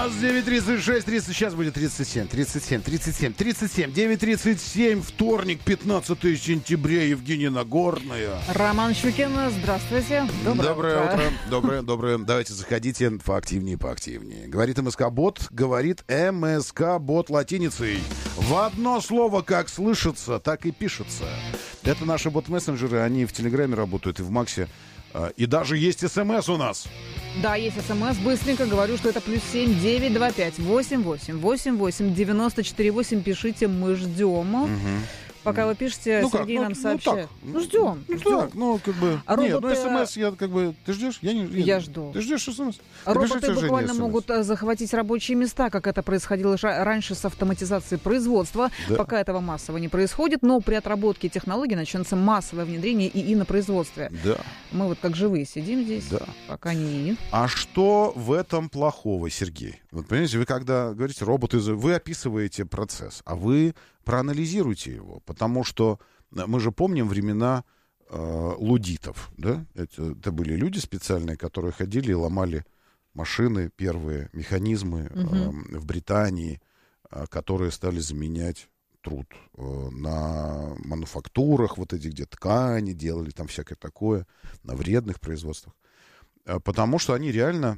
нас 9:36, 30, сейчас будет 37, 9:37, вторник, 15 сентября, Евгения Нагорная. Роман Щукин, здравствуйте. Доброе утро. Доброе. Давайте заходите поактивнее. Говорит МСК-бот, латиницей. В одно слово как слышится, так и пишется. Это наши бот-мессенджеры, они в Телеграме работают и в Максе. И даже есть СМС у нас. Да, есть СМС. Быстренько говорю, что это +7 925 88 88 94 8. Пишите, мы ждем. Угу. Пока вы пишете, Сергей нам сообщает. Ждем. Роботы... СМС, я Ты ждешь? Я жду. Ты ждешь СМС? Роботы буквально могут захватить рабочие места, как это происходило раньше с автоматизацией производства. Да. Пока этого массово не происходит, но при отработке технологий начнется массовое внедрение ИИ на производстве. Да. Мы вот как живые сидим здесь, пока не ИИ. А что в этом плохого, Сергей? Вот понимаете, вы когда говорите роботы, вы описываете процесс, а вы проанализируйте его, потому что мы же помним времена луддитов, да? Это были люди специальные, которые ходили и ломали машины, первые механизмы в Британии, которые стали заменять труд на мануфактурах, вот эти, где ткани делали, там всякое такое, на вредных производствах. Потому что они реально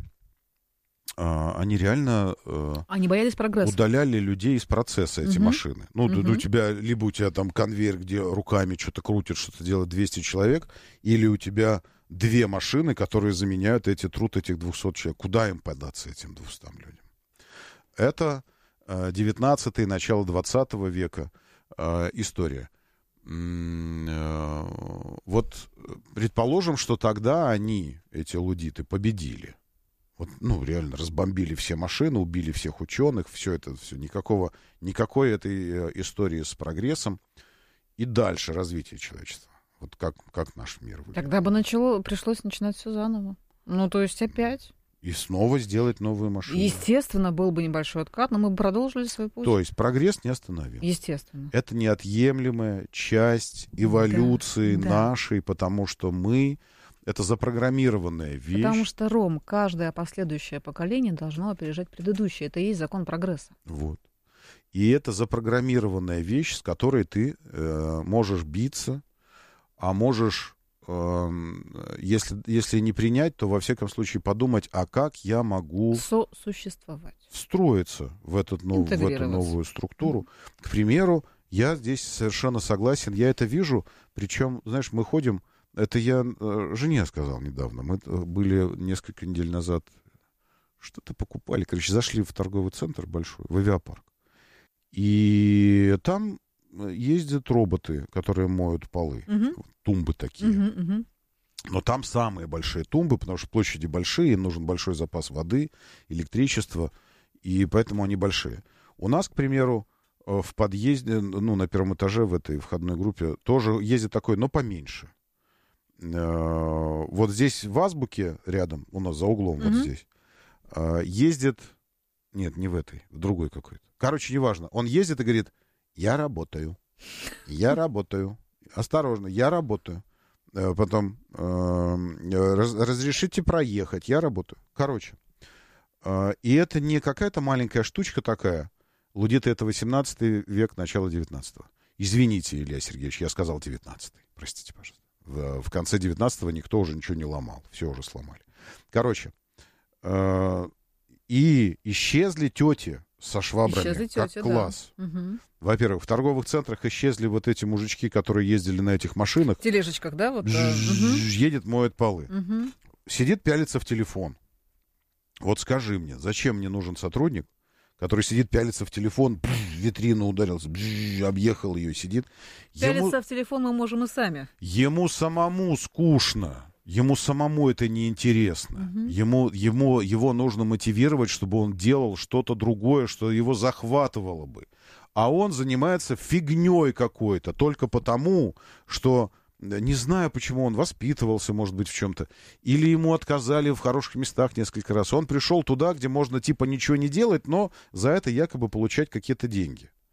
они боялись прогресса. Удаляли людей из процесса, эти машины. Ну, у тебя там конвейер, где руками что-то крутит, что-то делает 200 человек, или у тебя 2 машины, которые заменяют труд этих 200 человек. Куда им податься, этим 200 людям? Это 19-й, начало 20 века история. Вот предположим, что тогда они, эти луддиты, победили. Вот, реально разбомбили все машины, убили всех ученых, все никакой этой истории с прогрессом и дальше развитие человечества. Вот как наш мир выглядит. Тогда бы пришлось начинать все заново. То есть опять. И снова сделать новые машины. Естественно, был бы небольшой откат, но мы бы продолжили свой путь. То есть прогресс не остановим. Естественно. Это неотъемлемая часть эволюции нашей, потому что это запрограммированная вещь. Потому что, Ром, каждое последующее поколение должно опережать предыдущее. Это и есть закон прогресса. Вот. И это запрограммированная вещь, с которой ты можешь биться, а можешь, если не принять, то во всяком случае подумать, а как я могу сосуществовать, встроиться в эту новую структуру. К примеру, я здесь совершенно согласен, я это вижу, причем, знаешь, мы ходим. Это я жене сказал недавно. Мы были несколько недель назад, что-то покупали. Короче, зашли в торговый центр большой, в авиапарк. И там ездят роботы, которые моют полы. Тумбы такие. Но там самые большие тумбы, потому что площади большие, им нужен большой запас воды, электричества, и поэтому они большие. У нас, к примеру, в подъезде, на первом этаже в этой входной группе тоже ездит такой, но поменьше. Вот здесь в Азбуке рядом, у нас за углом, вот здесь, ездит... Нет, не в этой, в другой какой-то. Короче, неважно. Он ездит и говорит, я работаю. Осторожно, я работаю. Потом, разрешите проехать, я работаю. Короче. И это не какая-то маленькая штучка такая. Луддиты — это 18 век, начало 19-го. Извините, Илья Сергеевич, я сказал 19-й. Простите, пожалуйста. В конце 19-го никто уже ничего не ломал. Все уже сломали. Короче, и исчезли тети со швабрами, как класс. Угу. Во-первых, в торговых центрах исчезли вот эти мужички, которые ездили на этих машинах. В тележечках, да? Вот, едет, моет полы. Угу. Сидит, пялится в телефон. Вот скажи мне, зачем мне нужен сотрудник, который сидит, пялится в телефон, в витрину ударился, объехал ее, сидит. Пялиться в телефон мы можем и сами. Ему самому скучно. Ему самому это неинтересно. Его нужно мотивировать, чтобы он делал что-то другое, что его захватывало бы. А он занимается фигней какой-то, только потому, что, не знаю, почему он воспитывался, может быть, в чем-то, или ему отказали в хороших местах несколько раз. Он пришел туда, где можно типа ничего не делать, но за это якобы получать какие-то деньги.